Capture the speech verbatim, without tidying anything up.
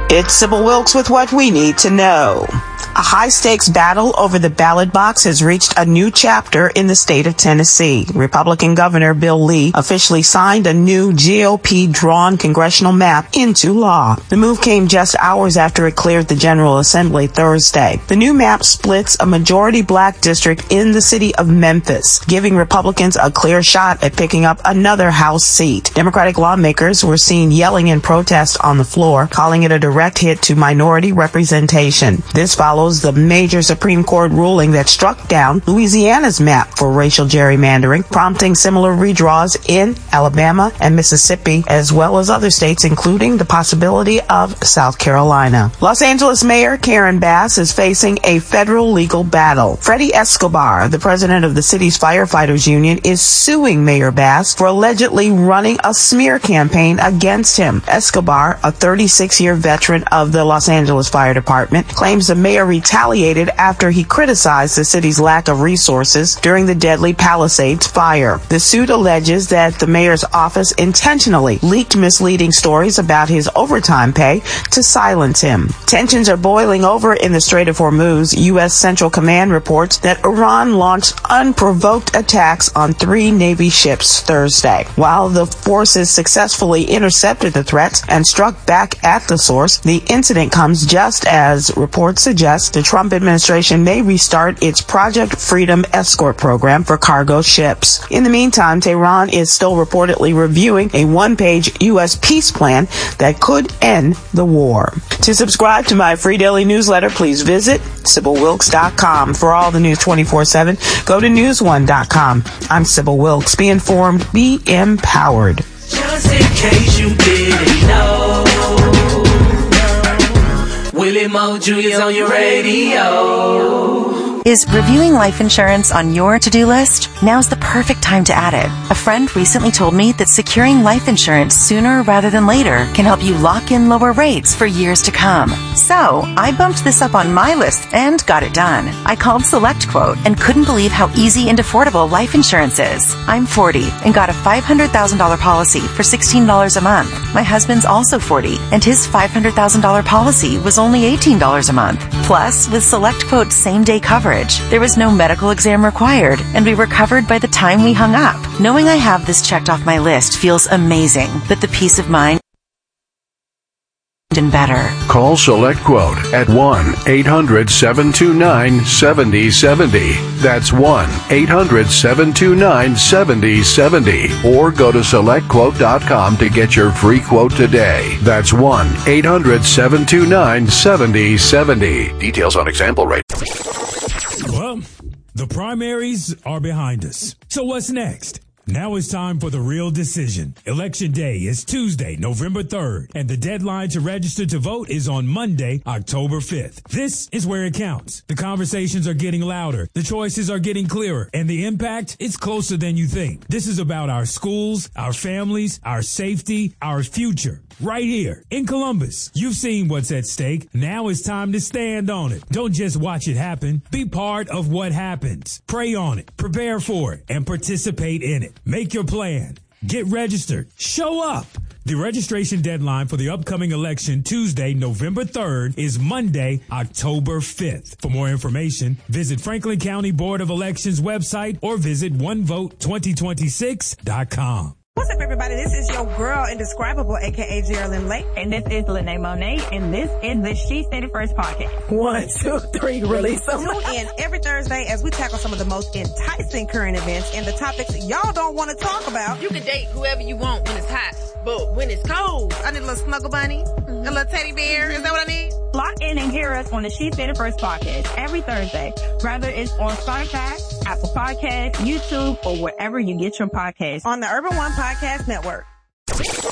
It's Sybil Wilkes with what we need to know. A high-stakes battle over the ballot box has reached a new chapter in the state of Tennessee. Republican Governor Bill Lee officially signed a new G O P-drawn congressional map into law. The move came just hours after it cleared the General Assembly Thursday. The new map splits a majority black district in the city of Memphis, giving Republicans a clear shot at picking up another House seat. Democratic lawmakers were seen yelling in protest on the floor, calling it a direct hit to minority representation. This follows the major Supreme Court ruling that struck down Louisiana's map for racial gerrymandering, prompting similar redraws in Alabama and Mississippi, as well as other states, including the possibility of South Carolina. Los Angeles Mayor Karen Bass is facing a federal legal battle. Freddie Escobar, the president of the city's firefighters union, is suing Mayor Bass for allegedly running a smear campaign against him. Escobar, a thirty-six-year veteran of the Los Angeles Fire Department, claims the mayor retaliated after he criticized the city's lack of resources during the deadly Palisades fire. The suit alleges that the mayor's office intentionally leaked misleading stories about his overtime pay to silence him. Tensions are boiling over in the Strait of Hormuz. U S Central Command reports that Iran launched unprovoked attacks on three Navy ships Thursday. While the forces successfully intercepted the threats and struck back at the source, the incident comes just as reports suggest the Trump administration may restart its Project Freedom escort program for cargo ships. In the meantime, Tehran is still reportedly reviewing a one-page U S peace plan that could end the war. To subscribe to my free daily newsletter, please visit Sybil Wilkes dot com. For all the news twenty-four seven, go to news one dot com. I'm Sybil Wilkes. Be informed, be empowered. Just in case you didn't know, Willie Mo Junior's on your radio. Is reviewing life insurance on your to-do list? Now's the perfect time to add it. A friend recently told me that securing life insurance sooner rather than later can help you lock in lower rates for years to come. So, I bumped this up on my list and got it done. I called SelectQuote and couldn't believe how easy and affordable life insurance is. I'm forty and got a five hundred thousand dollars policy for sixteen dollars a month. My husband's also forty and his five hundred thousand dollars policy was only eighteen dollars a month. Plus, with SelectQuote's same-day coverage, there was no medical exam required, and we were covered by the time we hung up. Knowing I have this checked off my list feels amazing, but the peace of mind and better. Call SelectQuote at one eight hundred seven two nine seven zero seven zero. That's one eight hundred seven two nine seven zero seven zero. Or go to select quote dot com to get your free quote today. That's one eight hundred seven two nine seven zero seven zero. Details on example rate. Well, the primaries are behind us. So what's next? Now it's time for the real decision. Election Day is Tuesday, November third, and the deadline to register to vote is on Monday, October fifth. This is where it counts. The conversations are getting louder, the choices are getting clearer, and the impact is closer than you think. This is about our schools, our families, our safety, our future. Right here in Columbus. You've seen what's at stake. Now it's time to stand on it. Don't just watch it happen. Be part of what happens. Pray on it, prepare for it, and participate in it. Make your plan. Get registered. Show up. The registration deadline for the upcoming election, Tuesday, November third, is Monday, October fifth. For more information, visit Franklin County Board of Elections website or visit one vote twenty twenty-six dot com. What's up, everybody? This is your girl, Indescribable, a k a. Geraldine Lake. And this is Lene Monet, and this is the She Said It First podcast. One, two, three, release them. Tune in every Thursday as we tackle some of the most enticing current events and the topics y'all don't want to talk about. You can date whoever you want when it's hot, but when it's cold, I need a little snuggle bunny, mm-hmm. a little teddy bear. Is that what I need? Lock in and hear us on the She Said It First podcast every Thursday, whether it's on Spotify, Apple Podcasts, YouTube, or wherever you get your podcasts. On the Urban One Podcast Network.